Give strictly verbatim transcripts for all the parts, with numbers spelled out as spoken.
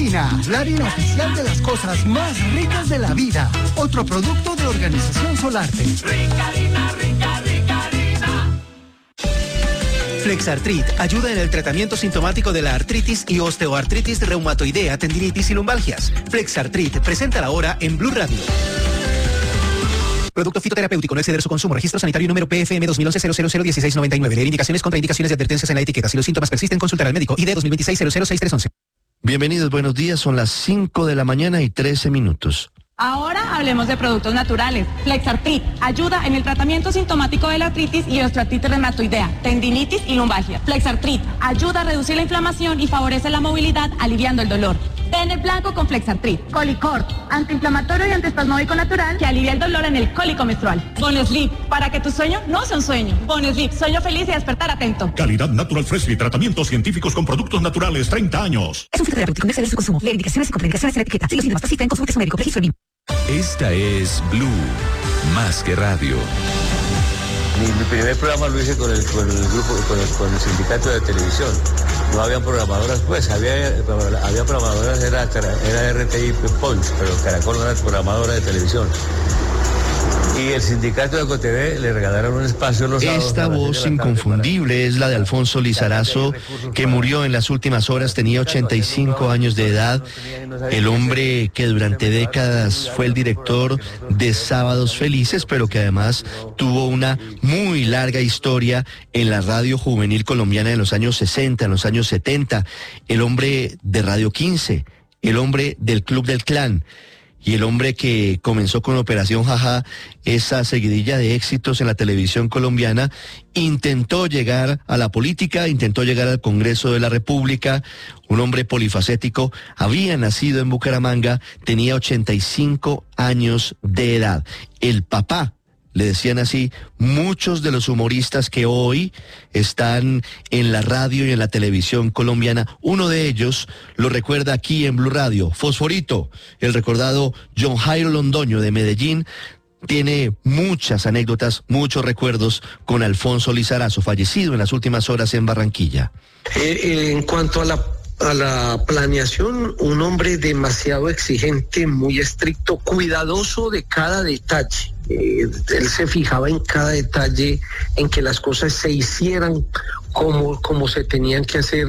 Harina, la harina oficial de las cosas más ricas de la vida. Otro producto de Organización Solarte. Rica harina, rica, rica harina. Flexartrit ayuda en el tratamiento sintomático de la artritis y osteoartritis reumatoidea, tendinitis y lumbalgias. Flexartrit presenta la hora en Blue Radio. Producto fitoterapéutico, no exceder su consumo. Registro sanitario número P F M dos mil once cero cero cero dieciséis noventa y nueve. Leer indicaciones, contraindicaciones y advertencias en la etiqueta. Si los síntomas persisten, consultar al médico. I D dos mil veintiséis cero cero seis tres once. Bienvenidos, buenos días. Son las cinco de la mañana y trece minutos. Ahora hablemos de productos naturales. Flexartrit ayuda en el tratamiento sintomático de la artritis y osteoartritis reumatoidea, tendinitis y lumbalgia. Flexartrit ayuda a reducir la inflamación y favorece la movilidad, aliviando el dolor. Ten el blanco con Flexartrit. Colicort, antiinflamatorio y antiespasmódico natural que alivia el dolor en el cólico menstrual. Bonesleep, para que tu sueño no sea un sueño. Bonesleep, sueño feliz y despertar atento. Calidad Natural Fresh y tratamientos científicos con productos naturales, treinta años. Es un fitoterapéutico, no exceder su consumo. Leer indicaciones y contraindicaciones en la etiqueta. Si los síntomas persisten, consulte a su médico. Registro B I M. Esta es Blue, más que radio. Mi, mi primer programa lo hice con el, con el grupo, con el, con el sindicato de televisión. No habían programadoras, pues, había, había programadoras, era, era R T I Punch, pero Caracol no era programadora de televisión. Y el sindicato de Ecotv le regalaron un espacio los sábados. Esta voz inconfundible es la de Alfonso Lizarazo, que murió en las últimas horas, tenía ochenta y cinco años de edad. El hombre que durante décadas fue el director de Sábados Felices, pero que además tuvo una muy larga historia en la radio juvenil colombiana en los años sesenta, en los años setenta. El hombre de Radio quince, el hombre del Club del Clan. Y el hombre que comenzó con Operación Jaja, esa seguidilla de éxitos en la televisión colombiana, intentó llegar a la política, intentó llegar al Congreso de la República, un hombre polifacético, había nacido en Bucaramanga, tenía ochenta y cinco años de edad. El papá, le decían así, muchos de los humoristas que hoy están en la radio y en la televisión colombiana. Uno de ellos lo recuerda aquí en Blue Radio, Fosforito, el recordado John Jairo Londoño de Medellín. Tiene muchas anécdotas, muchos recuerdos con Alfonso Lizarazo, fallecido en las últimas horas en Barranquilla. Eh, eh, en cuanto a la a la planeación, un hombre demasiado exigente, muy estricto, cuidadoso de cada detalle. Eh, él se fijaba en cada detalle, en que las cosas se hicieran como, como se tenían que hacer.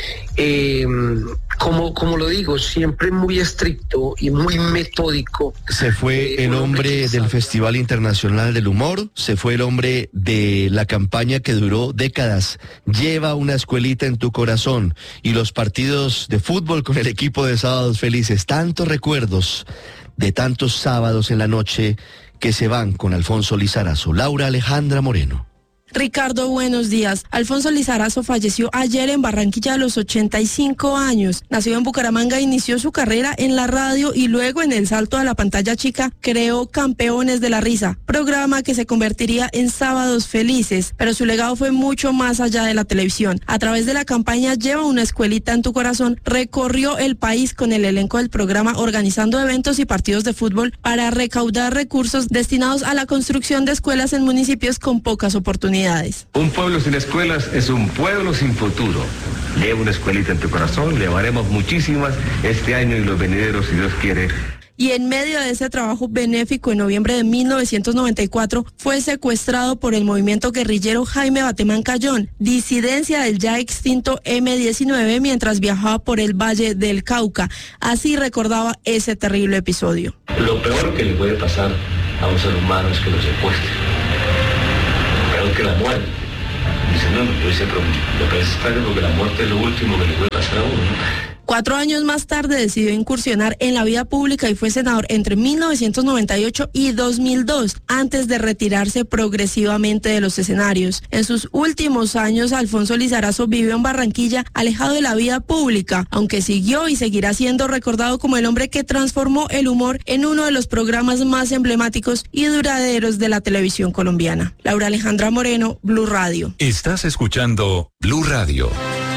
Eh, como, como lo digo, siempre muy estricto y muy metódico. Se fue eh, el hombre del Festival Internacional del Humor, se fue el hombre de la campaña que duró décadas. Lleva una escuelita en tu corazón y los partidos de fútbol con el equipo de Sábados Felices. Tantos recuerdos de tantos sábados en la noche que se van con Alfonso Lizarazo. Laura Alejandra Moreno. Ricardo, buenos días. Alfonso Lizarazo falleció ayer en Barranquilla a los ochenta y cinco años. Nació en Bucaramanga, inició su carrera en la radio y luego en el salto a la pantalla chica creó Campeones de la Risa, programa que se convertiría en Sábados Felices, pero su legado fue mucho más allá de la televisión. A través de la campaña Lleva una escuelita en tu corazón, recorrió el país con el elenco del programa organizando eventos y partidos de fútbol para recaudar recursos destinados a la construcción de escuelas en municipios con pocas oportunidades. Un pueblo sin escuelas es un pueblo sin futuro. Lleva una escuelita en tu corazón, llevaremos muchísimas este año y los venideros, si Dios quiere. Y en medio de ese trabajo benéfico, en noviembre de mil novecientos noventa y cuatro, fue secuestrado por el movimiento guerrillero Jaime Batemán Cayón, disidencia del ya extinto eme diecinueve, mientras viajaba por el Valle del Cauca. Así recordaba ese terrible episodio. Lo peor que le puede pasar a un ser humano es que lo secuestre. Que la muerte. Dice, no, yo hice, pero me parece extraño porque la muerte es lo último que le puede pasar a uno, ¿no? Cuatro años más tarde decidió incursionar en la vida pública y fue senador entre mil novecientos noventa y ocho y dos mil dos, antes de retirarse progresivamente de los escenarios. En sus últimos años, Alfonso Lizarazo vivió en Barranquilla, alejado de la vida pública, aunque siguió y seguirá siendo recordado como el hombre que transformó el humor en uno de los programas más emblemáticos y duraderos de la televisión colombiana. Laura Alejandra Moreno, Blue Radio. Estás escuchando Blue Radio.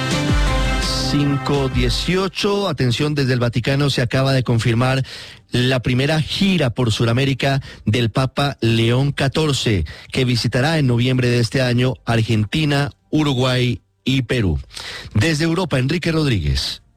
cinco dieciocho, atención, desde el Vaticano se acaba de confirmar la primera gira por Sudamérica del Papa León catorce, que visitará en noviembre de este año Argentina, Uruguay y Perú. Desde Europa, Enrique Rodríguez.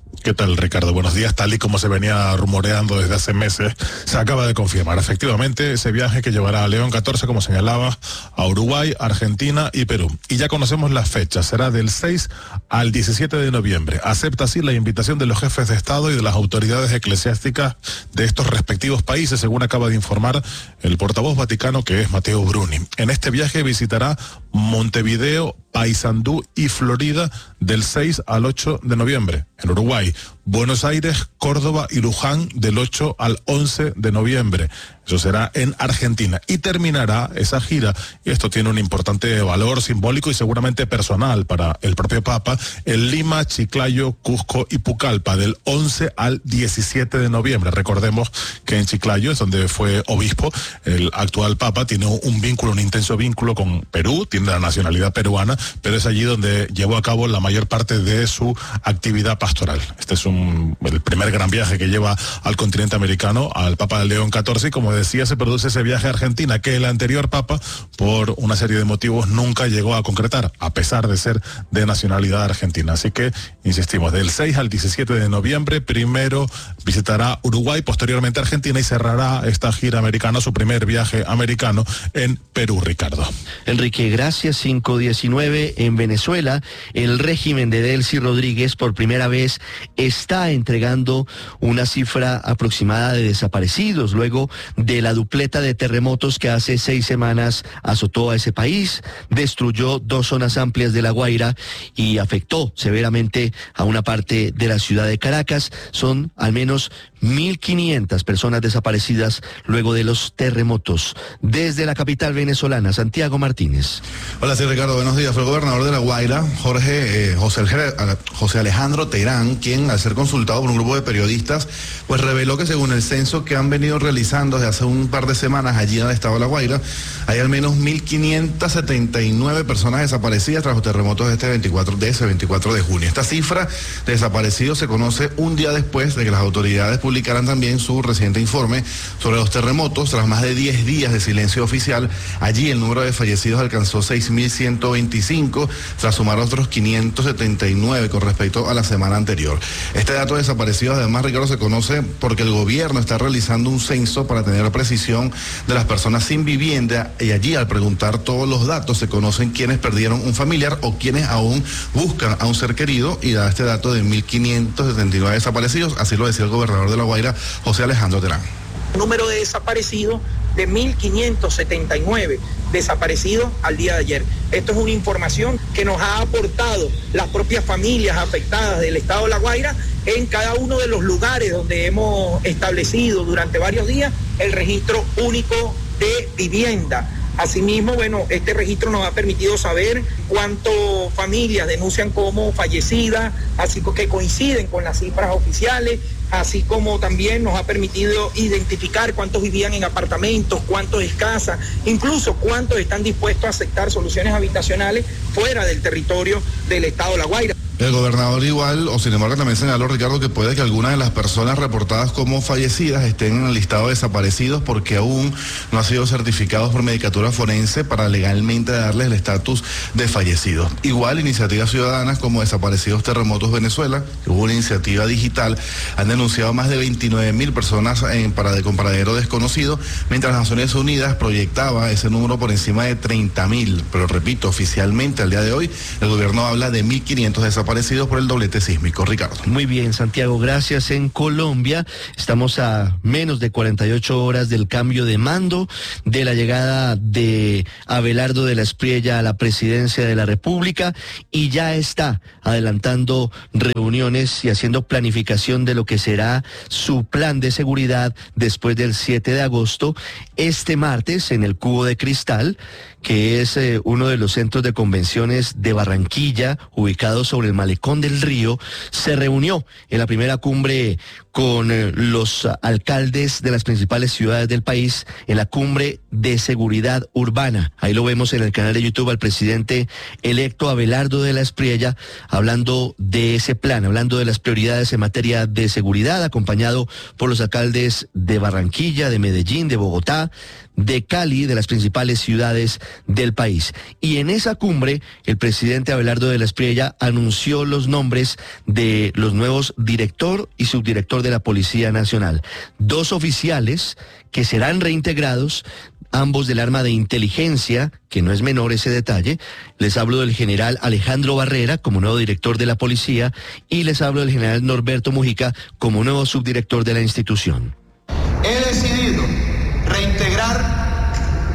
¿Qué tal, Ricardo? Buenos días. Tal y como se venía rumoreando desde hace meses, se acaba de confirmar efectivamente ese viaje que llevará a León catorce, como señalaba, a Uruguay, Argentina y Perú. Y ya conocemos las fechas, será del seis al diecisiete de noviembre. Acepta así la invitación de los jefes de Estado y de las autoridades eclesiásticas de estos respectivos países, según acaba de informar el portavoz vaticano, que es Matteo Bruni. En este viaje visitará Montevideo, Paysandú y Florida del seis al ocho de noviembre. En Uruguay, Buenos Aires, Córdoba y Luján del ocho al once de noviembre. Eso será en Argentina. Y terminará esa gira, y esto tiene un importante valor simbólico y seguramente personal para el propio Papa, en Lima, Chiclayo, Cusco y Pucallpa del once al diecisiete de noviembre. Recordemos que en Chiclayo es donde fue obispo. El actual Papa tiene un vínculo, un intenso vínculo con Perú, tiene la nacionalidad peruana, pero es allí donde llevó a cabo la mayor parte de su actividad pastoral. Este es un, el primer gran viaje que lleva al continente americano al Papa León catorce, y como decía, se produce ese viaje a Argentina que el anterior Papa, por una serie de motivos, nunca llegó a concretar, a pesar de ser de nacionalidad argentina. Así que, insistimos, del seis al diecisiete de noviembre, primero visitará Uruguay, posteriormente Argentina, y cerrará esta gira americana, su primer viaje americano, en Perú, Ricardo. Enrique, gracias. cinco diecinueve en Venezuela, el régimen de Delcy Rodríguez por primera vez está entregando una cifra aproximada de desaparecidos luego de la dupleta de terremotos que hace seis semanas azotó a ese país, destruyó dos zonas amplias de La Guaira y afectó severamente a una parte de la ciudad de Caracas. Son al menos mil quinientas personas desaparecidas luego de los terremotos. Desde la capital venezolana, Santiago Martínez. Hola, sí, Ricardo, buenos días. Fue el gobernador de La Guaira, Jorge eh, José, José Alejandro Teherán, quien, al ser consultado por un grupo de periodistas, pues reveló que según el censo que han venido realizando desde hace un par de semanas allí en el estado de La Guaira, hay al menos mil quinientas setenta y nueve personas desaparecidas tras los terremotos de este veinticuatro, de ese veinticuatro de junio. Esta cifra de desaparecidos se conoce un día después de que las autoridades publicaran también su reciente informe sobre los terremotos. Tras más de diez días de silencio oficial, allí el número de fallecidos alcanzó seis mil ciento veinticinco, tras sumar otros quinientos setenta y nueve con respecto a la semana anterior. Este dato de desaparecidos, además, Ricardo, se conoce porque el gobierno está realizando un censo para tener precisión de las personas sin vivienda, y allí, al preguntar todos los datos, se conocen quienes perdieron un familiar o quienes aún buscan a un ser querido, y da este dato de mil quinientos setenta y nueve desaparecidos. Así lo decía el gobernador de La Guaira, José Alejandro Teherán. Número de desaparecidos de mil quinientos setenta y nueve desaparecidos al día de ayer. Esto es una información que nos ha aportado las propias familias afectadas del estado de La Guaira en cada uno de los lugares donde hemos establecido durante varios días el registro único de vivienda. Asimismo, bueno, este registro nos ha permitido saber cuántas familias denuncian como fallecidas, así que coinciden con las cifras oficiales, así como también nos ha permitido identificar cuántos vivían en apartamentos, cuántos en casas, incluso cuántos están dispuestos a aceptar soluciones habitacionales fuera del territorio del estado de La Guaira. El gobernador igual, o sin embargo también señaló, Ricardo, que puede que algunas de las personas reportadas como fallecidas estén en el listado de desaparecidos porque aún no han sido certificados por Medicatura Forense para legalmente darles el estatus de fallecidos. Igual, iniciativas ciudadanas como Desaparecidos Terremotos Venezuela, que hubo una iniciativa digital, han denunciado más de veintinueve mil personas en para, con paradero desconocido, mientras las Naciones Unidas proyectaba ese número por encima de treinta mil. Pero repito, oficialmente al día de hoy, el gobierno habla de mil quinientos desaparecidos aparecidos por el doblete sísmico. Ricardo. Muy bien, Santiago, gracias. En Colombia estamos a menos de cuarenta y ocho horas del cambio de mando, de la llegada de Abelardo de la Espriella a la presidencia de la República, y ya está adelantando reuniones y haciendo planificación de lo que será su plan de seguridad después del siete de agosto. Este martes, en el Cubo de Cristal, que es eh, uno de los centros de convenciones de Barranquilla, ubicado sobre el Malecón del Río, se reunió en la primera cumbre con eh, los alcaldes de las principales ciudades del país, en la cumbre de Seguridad Urbana. Ahí lo vemos en el canal de YouTube al presidente electo Abelardo de la Espriella hablando de ese plan, hablando de las prioridades en materia de seguridad, acompañado por los alcaldes de Barranquilla, de Medellín, de Bogotá, de Cali, de las principales ciudades del país. Y en esa cumbre, el presidente Abelardo de la Espriella anunció los nombres de los nuevos director y subdirector de la Policía Nacional. Dos oficiales que serán reintegrados, ambos del arma de inteligencia, que no es menor ese detalle. Les hablo del general Alejandro Barrera como nuevo director de la policía y les hablo del general Norberto Mujica como nuevo subdirector de la institución. He decidido reintegrar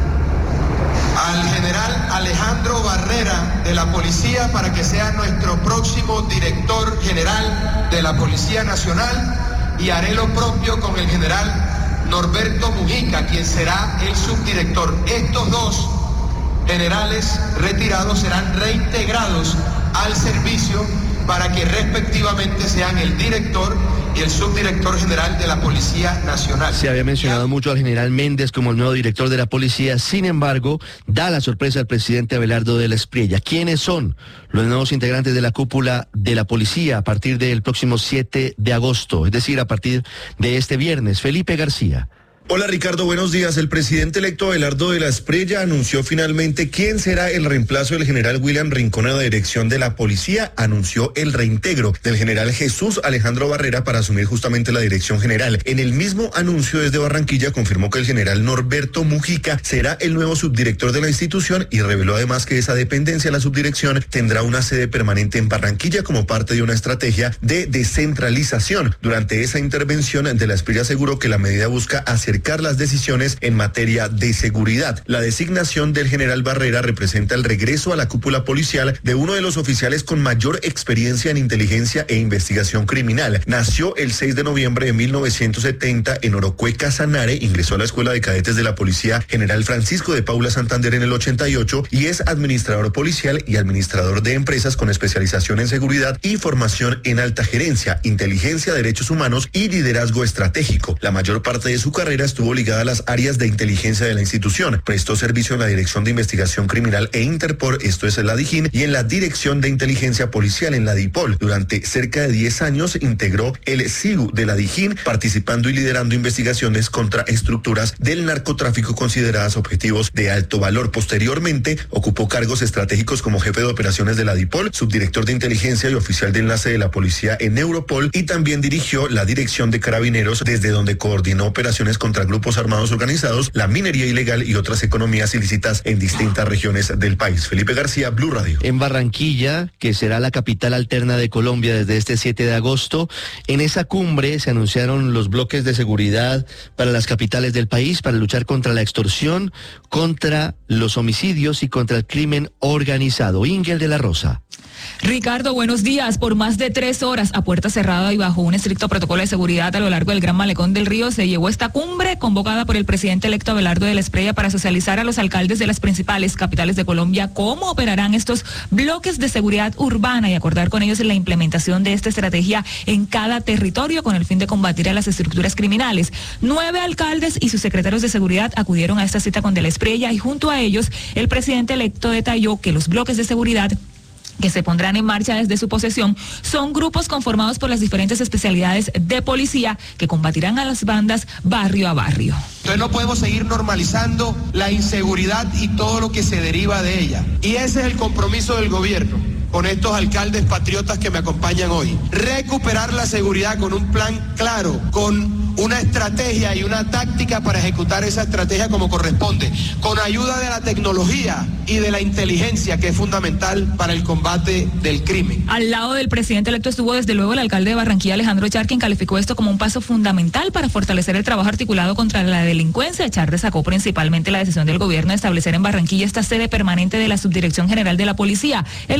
al general Alejandro Barrera de la policía para que sea nuestro próximo director general de la Policía Nacional, y haré lo propio con el general Norberto Mujica, quien será el subdirector. Estos dos generales retirados serán reintegrados al servicio para que respectivamente sean el director y el subdirector general de la Policía Nacional. Se había mencionado mucho al general Méndez como el nuevo director de la policía, sin embargo, da la sorpresa al presidente Abelardo de la Espriella. ¿Quiénes son los nuevos integrantes de la cúpula de la policía a partir del próximo siete de agosto, es decir, a partir de este viernes? Felipe García. Hola Ricardo, buenos días. El presidente electo Abelardo de la Espriella anunció finalmente quién será el reemplazo del general William Rincón a la dirección de la policía. Anunció el reintegro del general Jesús Alejandro Barrera para asumir justamente la dirección general. En el mismo anuncio desde Barranquilla confirmó que el general Norberto Mujica será el nuevo subdirector de la institución y reveló además que esa dependencia, la subdirección, tendrá una sede permanente en Barranquilla como parte de una estrategia de descentralización. Durante esa intervención, de la Espriella aseguró que la medida busca hacer las decisiones en materia de seguridad. La designación del general Barrera representa el regreso a la cúpula policial de uno de los oficiales con mayor experiencia en inteligencia e investigación criminal. Nació el seis de noviembre de mil novecientos setenta en Orocue, Casanare, ingresó a la Escuela de Cadetes de la Policía General Francisco de Paula Santander en el ochenta y ocho y es administrador policial y administrador de empresas con especialización en seguridad y formación en alta gerencia, inteligencia, derechos humanos y liderazgo estratégico. La mayor parte de su carrera estuvo ligada a las áreas de inteligencia de la institución. Prestó servicio en la Dirección de Investigación Criminal e Interpol, esto es en la DIJÍN, y en la Dirección de Inteligencia Policial en la DIPOL. Durante cerca de diez años integró el S I G U de la DIJÍN, participando y liderando investigaciones contra estructuras del narcotráfico consideradas objetivos de alto valor. Posteriormente, ocupó cargos estratégicos como jefe de operaciones de la DIPOL, subdirector de inteligencia y oficial de enlace de la policía en Europol, y también dirigió la Dirección de Carabineros, desde donde coordinó operaciones contra grupos armados organizados, la minería ilegal y otras economías ilícitas en distintas regiones del país. Felipe García, Blue Radio. En Barranquilla, que será la capital alterna de Colombia desde este siete de agosto, en esa cumbre se anunciaron los bloques de seguridad para las capitales del país para luchar contra la extorsión, contra los homicidios y contra el crimen organizado. Ingel de la Rosa. Ricardo, buenos días. Por más de tres horas a puerta cerrada y bajo un estricto protocolo de seguridad a lo largo del Gran Malecón del Río se llevó esta cumbre convocada por el presidente electo Abelardo de la Espriella para socializar a los alcaldes de las principales capitales de Colombia cómo operarán estos bloques de seguridad urbana y acordar con ellos la implementación de esta estrategia en cada territorio con el fin de combatir a las estructuras criminales. Nueve alcaldes y sus secretarios de seguridad acudieron a esta cita con de la Espriella y junto a ellos el presidente electo detalló que los bloques de seguridad que se pondrán en marcha desde su posesión son grupos conformados por las diferentes especialidades de policía que combatirán a las bandas barrio a barrio. Entonces no podemos seguir normalizando la inseguridad y todo lo que se deriva de ella. Y ese es el compromiso del gobierno con estos alcaldes patriotas que me acompañan hoy. Recuperar la seguridad con un plan claro, con una estrategia y una táctica para ejecutar esa estrategia como corresponde, con ayuda de la tecnología y de la inteligencia, que es fundamental para el combate del crimen. Al lado del presidente electo estuvo desde luego el alcalde de Barranquilla, Alejandro Char, quien calificó esto como un paso fundamental para fortalecer el trabajo articulado contra la delincuencia. Char destacó principalmente la decisión del gobierno de establecer en Barranquilla esta sede permanente de la Subdirección General de la Policía. El alcalde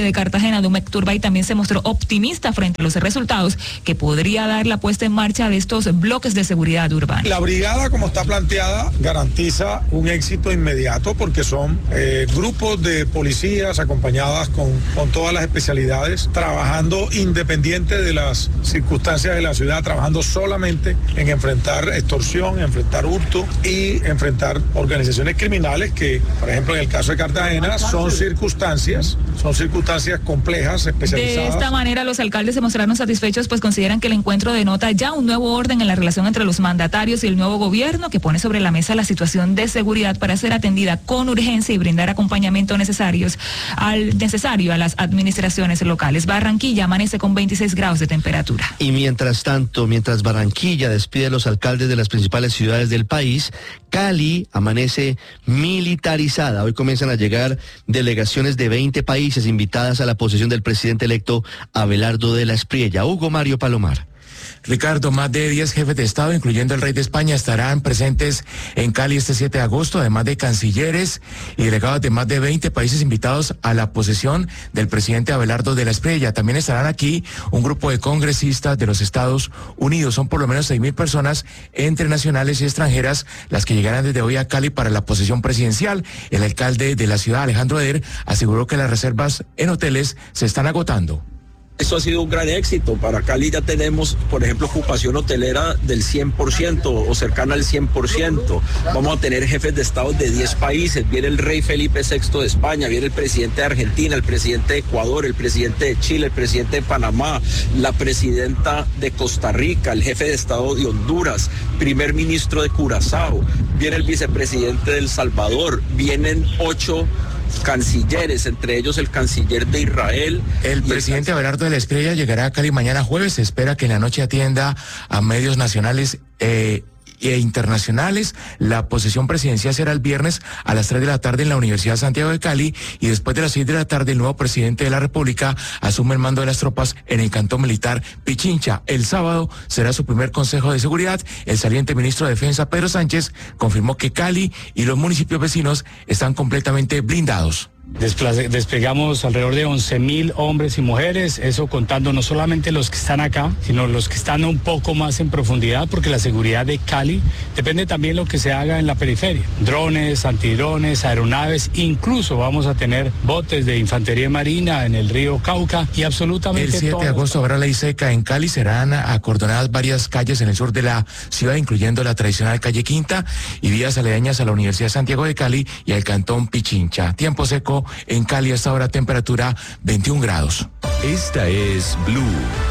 alcalde de Cartagena, Dumek Turbay, también se mostró optimista frente a los resultados que podría dar la puesta en marcha de estos bloques de seguridad urbana. La brigada, como está planteada, garantiza un éxito inmediato porque son eh, grupos de policías acompañadas con, con todas las especialidades, trabajando independiente de las circunstancias de la ciudad, trabajando solamente en enfrentar extorsión, enfrentar hurto y enfrentar organizaciones criminales que, por ejemplo, en el caso de Cartagena, son circunstancias, son circunstancias complejas, especializadas. De esta manera, los alcaldes se mostraron satisfechos, pues consideran que el encuentro denota ya un nuevo orden en la relación entre los mandatarios y el nuevo gobierno, que pone sobre la mesa la situación de seguridad para ser atendida con urgencia y brindar acompañamiento necesarios al necesario a las administraciones locales. Barranquilla amanece con veintiséis grados de temperatura. Y mientras tanto, mientras Barranquilla despide a los alcaldes de las principales ciudades del país, Cali amanece militarizada. Hoy comienzan a llegar delegaciones de veinte países invitadas a la posesión del presidente electo Abelardo de la Espriella. Hugo Mario Palomar. Ricardo, más de diez jefes de Estado, incluyendo el rey de España, estarán presentes en Cali este siete de agosto, además de cancilleres y delegados de más de veinte países invitados a la posesión del presidente Abelardo de la Espriella. También estarán aquí un grupo de congresistas de los Estados Unidos. Son por lo menos seis mil personas, entre nacionales y extranjeras, las que llegarán desde hoy a Cali para la posesión presidencial. El alcalde de la ciudad, Alejandro Eder, aseguró que las reservas en hoteles se están agotando. Eso ha sido un gran éxito. Para Cali ya tenemos, por ejemplo, ocupación hotelera del cien por ciento o cercana al cien por ciento. Vamos a tener jefes de Estado de diez países. Viene el rey Felipe sexto de España, viene el presidente de Argentina, el presidente de Ecuador, el presidente de Chile, el presidente de Panamá, la presidenta de Costa Rica, el jefe de Estado de Honduras, primer ministro de Curazao, viene el vicepresidente de El Salvador, vienen ocho cancilleres, entre ellos el canciller de Israel. El presidente el Abelardo de la Espriella llegará a Cali mañana jueves. Se espera que en la noche atienda a medios nacionales eh, e internacionales. La posesión presidencial será el viernes a las tres de la tarde en la Universidad Santiago de Cali, y después de las seis de la tarde el nuevo presidente de la República asume el mando de las tropas en el cantón militar Pichincha. El sábado será su primer consejo de seguridad. El saliente ministro de Defensa, Pedro Sánchez, confirmó que Cali y los municipios vecinos están completamente blindados. Desplace, desplegamos alrededor de once mil hombres y mujeres, eso contando no solamente los que están acá, sino los que están un poco más en profundidad, porque la seguridad de Cali depende también de lo que se haga en la periferia. Drones, antidrones, aeronaves, incluso vamos a tener botes de infantería marina en el río Cauca y absolutamente El siete todo. de agosto habrá ley seca en Cali. Serán acordonadas varias calles en el sur de la ciudad, incluyendo la tradicional calle Quinta y vías aledañas a la Universidad de Santiago de Cali y al cantón Pichincha. Tiempo seco en Cali, hasta ahora temperatura veintiún grados. Esta es Blue,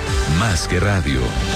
más que radio.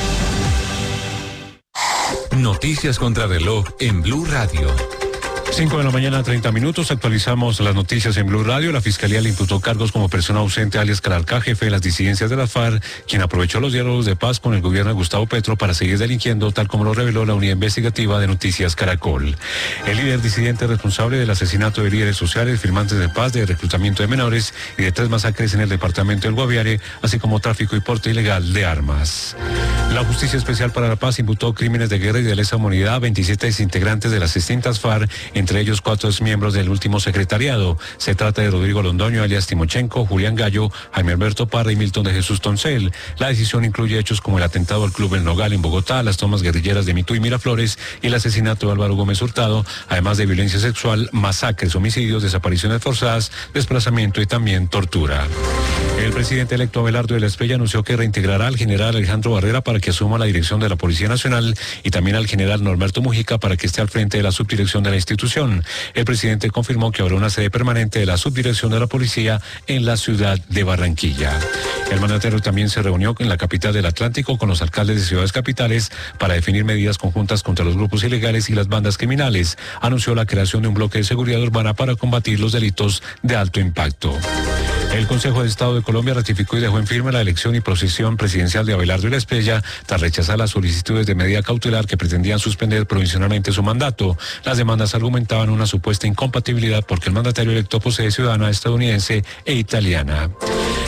Noticias contra reloj en Blue Radio. cinco de la mañana, treinta minutos, actualizamos las noticias en Blue Radio. La Fiscalía le imputó cargos como persona ausente alias Calarcá, jefe de las disidencias de la FARC, quien aprovechó los diálogos de paz con el gobierno de Gustavo Petro para seguir delinquiendo, tal como lo reveló la unidad investigativa de Noticias Caracol. El líder disidente responsable del asesinato de líderes sociales, firmantes de paz, de reclutamiento de menores y de tres masacres en el departamento del Guaviare, así como tráfico y porte ilegal de armas. La Justicia Especial para la Paz imputó crímenes de guerra y de lesa humanidad a veintisiete integrantes de las distintas FARC, entre ellos cuatro miembros del último secretariado. Se trata de Rodrigo Londoño, alias Timochenko, Julián Gallo, Jaime Alberto Parra y Milton de Jesús Toncel. La decisión incluye hechos como el atentado al Club El Nogal en Bogotá, las tomas guerrilleras de Mitú y Miraflores y el asesinato de Álvaro Gómez Hurtado, además de violencia sexual, masacres, homicidios, desapariciones forzadas, desplazamiento y también tortura. El presidente electo Abelardo de la Espriella anunció que reintegrará al general Alejandro Barrera para que asuma la dirección de la Policía Nacional y también al general Norberto Mujica para que esté al frente de la subdirección de la institución. El presidente confirmó que habrá una sede permanente de la subdirección de la policía en la ciudad de Barranquilla. El mandatario también se reunió en la capital del Atlántico con los alcaldes de ciudades capitales para definir medidas conjuntas contra los grupos ilegales y las bandas criminales. Anunció la creación de un bloque de seguridad urbana para combatir los delitos de alto impacto. El Consejo de Estado de Colombia ratificó y dejó en firme la elección y procesión presidencial de Abelardo de la Espriella tras rechazar las solicitudes de medida cautelar que pretendían suspender provisionalmente su mandato. Las demandas argumentaban una supuesta incompatibilidad porque el mandatario electo posee ciudadana estadounidense e italiana.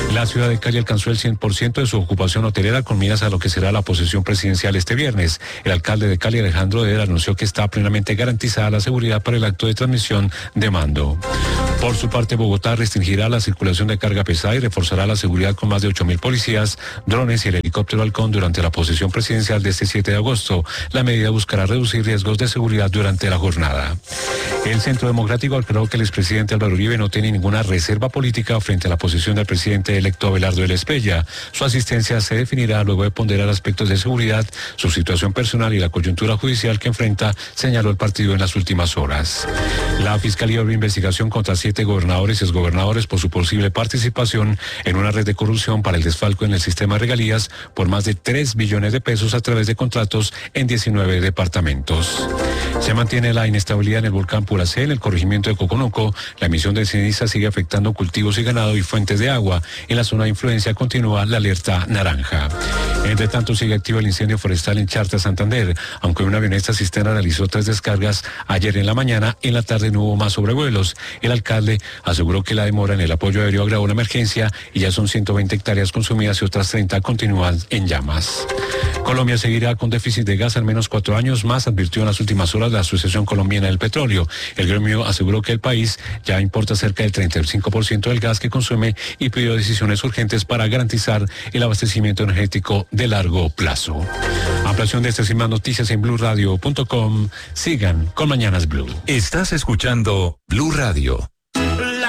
La ciudad de Cali alcanzó el cien por ciento de su ocupación hotelera con miras a lo que será la posesión presidencial este viernes. El alcalde de Cali, Alejandro Deder, anunció que está plenamente garantizada la seguridad para el acto de transmisión de mando. Por su parte, Bogotá restringirá la circulación de carga pesada y reforzará la seguridad con más de ocho mil policías, drones y el helicóptero Halcón durante la posesión presidencial de este siete de agosto. La medida buscará reducir riesgos de seguridad durante la jornada. El Centro Democrático aclaró que el expresidente Álvaro Uribe no tiene ninguna reserva política frente a la posición del presidente electo Abelardo de la Espriella. Su asistencia se definirá luego de ponderar aspectos de seguridad, su situación personal y la coyuntura judicial que enfrenta, señaló el partido en las últimas horas. La Fiscalía abrió investigación contra siete gobernadores y exgobernadores por su posible participación en una red de corrupción para el desfalco en el sistema de regalías por más de tres billones de pesos a través de contratos en diecinueve departamentos. Se mantiene la inestabilidad en el volcán Puracé, en el corregimiento de Coconuco. La emisión de ceniza sigue afectando cultivos y ganado y fuentes de agua. En la zona de influencia continúa la alerta naranja. Entre tanto, sigue activo el incendio forestal en Charta, Santander. Aunque una avioneta cisterna realizó tres descargas ayer en la mañana, en la tarde no hubo más sobrevuelos. El alcalde aseguró que la demora en el apoyo aéreo agravó la emergencia y ya son ciento veinte hectáreas consumidas y otras treinta continúan en llamas. Colombia seguirá con déficit de gas al menos cuatro años más, advirtió en las últimas horas la Asociación Colombiana del Petróleo. El gremio aseguró que el país ya importa cerca del treinta y cinco por ciento del gas que consume y pidió decisiones urgentes para garantizar el abastecimiento energético de largo plazo. Ampliación de estas y más noticias en blue radio punto com. Sigan con Mañanas Blue. Estás escuchando Blue Radio.